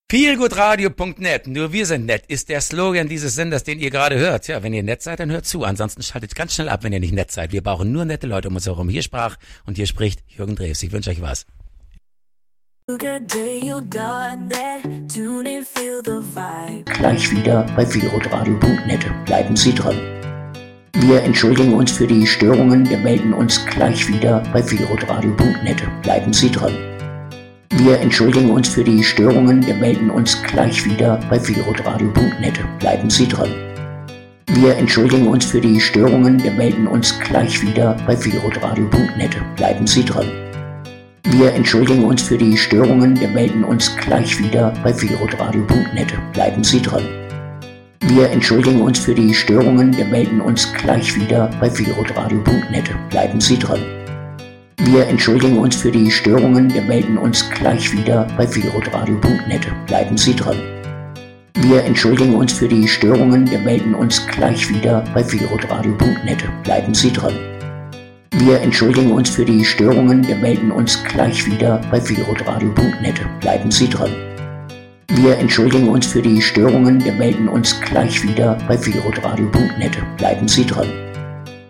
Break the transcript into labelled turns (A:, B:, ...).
A: Feelgoodradio.net, nur wir sind nett, ist der Slogan dieses Senders, den ihr gerade hört. Ja, wenn ihr nett seid, dann hört zu. Ansonsten schaltet ganz schnell ab, wenn ihr nicht nett seid. Wir brauchen nur nette Leute um uns herum. Hier sprach und hier spricht Jürgen Drews. Ich wünsche euch was.
B: Gleich wieder bei feelgoodradio.net. Bleiben Sie dran. Wir entschuldigen uns für die Störungen. Wir melden uns gleich wieder bei feelgoodradio.net. Bleiben Sie dran. Wir entschuldigen uns für die Störungen. Wir melden uns gleich wieder bei feelgoodradio.net. Bleiben Sie dran. Wir entschuldigen uns für die Störungen. Wir melden uns gleich wieder bei feelgoodradio.net. Bleiben Sie dran. Wir entschuldigen uns für die Störungen. Wir melden uns gleich wieder bei feelgoodradio.net. Bleiben Sie dran. Wir entschuldigen uns für die Störungen. Wir melden uns gleich wieder bei feelgoodradio.net. Bleiben Sie dran. Wir entschuldigen uns für die Störungen. Wir melden uns gleich wieder bei feelgoodradio.net. Bleiben Sie dran. Wir entschuldigen uns für die Störungen. Wir melden uns gleich wieder bei feelgoodradio.net. Bleiben Sie dran. Wir entschuldigen uns für die Störungen. Wir melden uns gleich wieder bei feelgoodradio.net. Bleiben Sie dran. Wir entschuldigen uns für die Störungen. Wir melden uns gleich wieder bei feelgoodradio.net. Bleiben Sie dran.